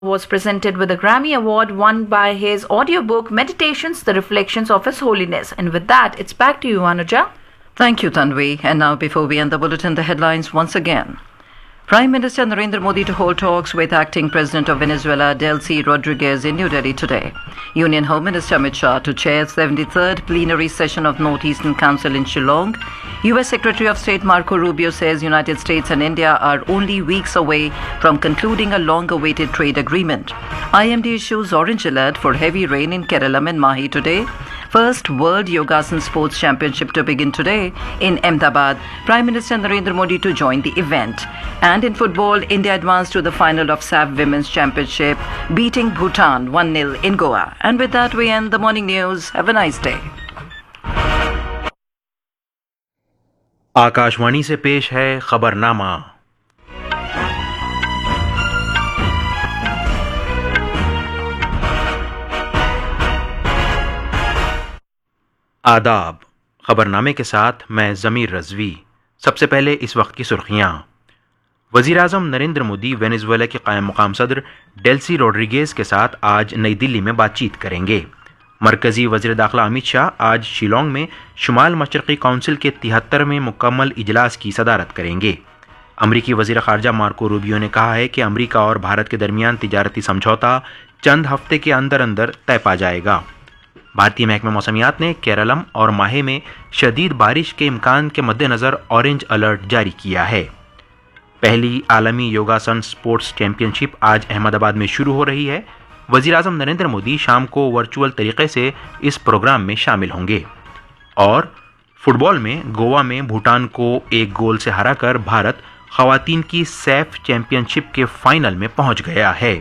was presented with a Grammy Award won by his audiobook Meditations, The Reflections of His Holiness. And with that, it's back to you, Anuja. Thank you, Tanvi. And now, before we end the bulletin, the headlines once again. Prime Minister Narendra Modi to hold talks with acting President of Venezuela, Delcy Rodriguez, in New Delhi today. Union Home Minister Amit Shah to chair 73rd plenary session of Northeastern Council in Shillong. U.S. Secretary of State Marco Rubio says United States and India are only weeks away from concluding a long-awaited trade agreement. IMD issues orange alert for heavy rain in Kerala and Mahi today. First World Yogasan Sports Championship to begin today in Ahmedabad. Prime Minister Narendra Modi to join the event. And in football, India advanced to the final of SAF Women's Championship, beating Bhutan 1-0 in Goa. And with that, we end the morning news. Have a nice day. Akashvani से पेश है खबरनामा। आदाब। खबरनामे के साथ मैं ज़मीर रज़वी। सबसे पहले इस वक्त की सुर्खियाँ। वज़ीर-ए-आज़म नरेंद्र मोदी वेनेज़ुएला के कायम मुक़ाम सदर डेल्सी रोड्रिगेज़ के साथ आज नई दिल्ली में बातचीत करेंगे। मरकज़ी वज़ीर दाखिला अमित शाह आज शिलोंग में शुमाल मशरक़ी काउंसिल के 73वें मुकम्मल इजलास की सदारत करेंगे। अमरीकी वज़ीर ख़ारजा मार्को रूबियो ने कहा है कि अमरीका और भारत के दरमियान तिजारती समझौता चंद हफ्ते के अंदर अंदर तय पा जाएगा। भारतीय महकमा मौसमियात ने केरलम और माहे में शदीद बारिश के इम्कान के मद्देनज़र ऑरेंज अलर्ट जारी किया है। पहली आलमी योगासन स्पोर्ट्स चैंपियनशिप आज अहमदाबाद में शुरू हो रही है। वज़ीर-ए-आज़म नरेंद्र मोदी शाम को वर्चुअल तरीके से इस प्रोग्राम में शामिल होंगे। और फुटबॉल में गोवा में भूटान को 1 गोल से हराकर भारत ख़वातीन की सैफ चैंपियनशिप के फाइनल में पहुंच गया है।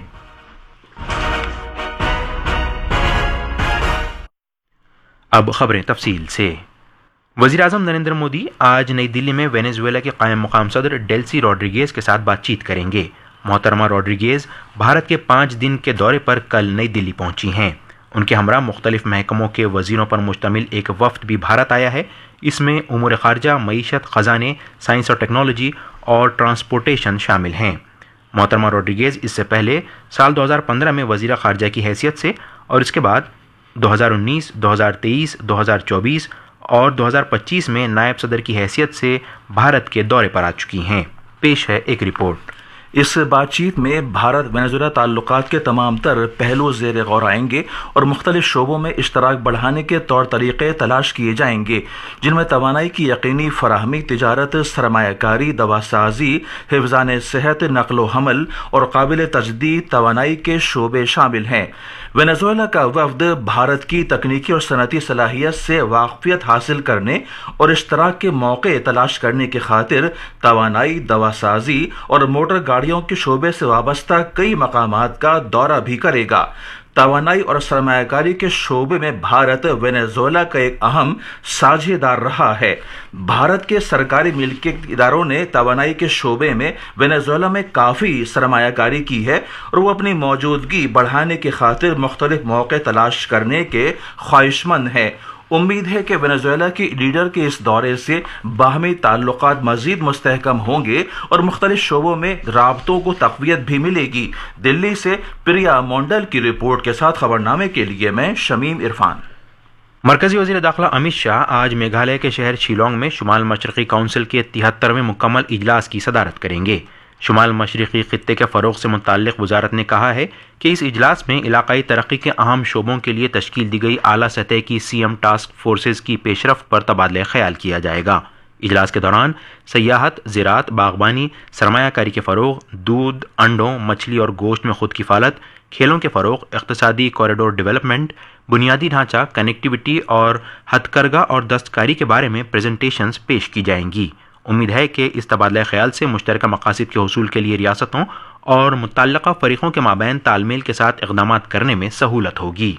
अब खबरें तफसील से। वज़ीर-ए-आज़म नरेंद्र मोदी आज नई दिल्ली में वेनेज़ुएला के कायम मुक़ाम सदर डेल्सी रोड्रिगेज़ के साथ बातचीत करेंगे। मोहतरमा रोड्रिगेज़ भारत के 5 दिन के दौरे पर कल नई दिल्ली पहुंची हैं। उनके हमरा मुख्तलिफ महकमों के वज़ीरों पर मुश्तमिल एक वफ़द भी भारत आया है। इसमें उमूर ख़ारजा, मईशत, ख़ज़ाने, साइंस और टेक्नोलॉजी और ट्रांसपोर्टेशन शामिल हैं। मोहतरमा रोड्रिगेज़ इससे पहले साल 2015 में वज़ीर ख़ारजा की हैसियत से और इसके बाद 2019, 2023, 2024 और 2025 में नायब सदर की हैसियत से भारत के दौरे पर आ चुकी हैं। पेश है एक रिपोर्ट। इस बातचीत में भारत वेनेज़ुएला ताल्लुकात के तमाम तर पहलू ज़ेर गौर आएंगे और मुख्तलिफ शोबों में इश्तराक बढ़ाने के तौर तरीक़े तलाश किए जाएंगे, जिनमें तवानाई की यकीनी फराहमी, तिजारत, सरमायाकारी, दवासाजी, हिफ़्ज़ान सेहत, नक़्लो हमल और काबिल तजदीद तवानाई के शोबे शामिल हैं। वेनेज़ुएला का वफ़द भारत की तकनीकी और सनती सलाहियत से वाक़फ़ियत हासिल करने और इश्तराक के मौके तलाश करने की खातिर तवानाई, दवासाजी और मोटर गाड़ियों के शोबे से वाबस्ता कई मकामात का दौरा भी करेगा। तवानाई और सरमायाकारी के शोबे में भारत वेनेज़ुएला का एक अहम साझेदार रहा है। भारत के सरकारी मिल्कियत इदारों ने तवानाई के शोबे में वेनेज़ुएला में काफ़ी सरमायाकारी की है और वो अपनी मौजूदगी बढ़ाने की खातिर मुख्तलिफ मौके तलाश करने के ख्वाहिशमंद हैं। उम्मीद है कि वेनेज़ुएला के लीडर के इस दौरे से बाहमी ताल्लुकात मज़ीद मुस्तहकम होंगे और मुख्तलिफ शोबों में राबतों को तक़वियत भी मिलेगी। दिल्ली से प्रिया मोंडल की रिपोर्ट के साथ खबरनामे के लिए मैं शमीम इरफान। मरकज़ी वज़ीर दाखिला अमित शाह आज मेघालय के शहर शिलोंग में शुमाल मशरक़ी काउंसिल के 73वें मुकम्मल इजलास की सदारत करेंगे। शुमाल मशरक़ी ख़ित्ते के फ़रोग़ से मुताल्लिक़ वज़ारत ने कहा है कि इस इजलास में इलाक़ाई तरक्की के अहम शोबों के लिए तश्कील दी गई आला सतह की सीएम टास्क फोर्सेज़ की पेशरफ़ पर तबादला ख़याल किया जाएगा। इजलास के दौरान सयाहत, ज़राअत, बागबानी, सरमायाकारी के फ़रोग़, दूध, अंडों, मछली और गोश्त में खुद किफ़ालत, खेलों के फ़रोग़, इक़्तिसादी कॉरिडोर डेवलपमेंट, बुनियादी ढांचा, कनेक्टिविटी और हथकरघा और दस्तकारी के बारे में प्रेजेंटेशंस पेश की जाएंगी। उम्मीद है कि इस तबादला ख़याल से मुश्तरका मक़ासिद के हुसूल के लिए रियासतों और मुतल्लक़ा फ़रीक़ों के माबैन तालमेल के साथ इक़दामात करने में सहूलत होगी।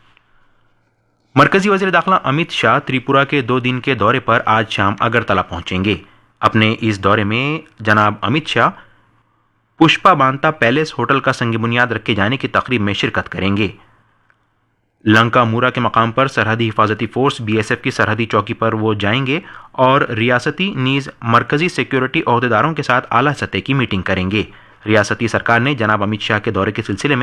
मरकज़ी वज़ीर दाखिला अमित शाह त्रिपुरा के 2 दिन के दौरे पर आज शाम अगरतला पहुंचेंगे। अपने इस दौरे में जनाब अमित शाह पुष्पा बांता पैलेस होटल का संग बुनियाद रखे जाने की तकरीब में शिरकत करेंगे। लंका मूरा के मकाम पर सरहदी हिफाजती फोर्स BSF की सरहदी चौकी पर वो जाएंगे और रियासती नीज़ मरकज़ी सिक्योरिटी अहदेदारों के साथ आला सतह की मीटिंग करेंगे। ریاستی سرکار نے جناب امت شاہ کے دورے کے سلسلے میں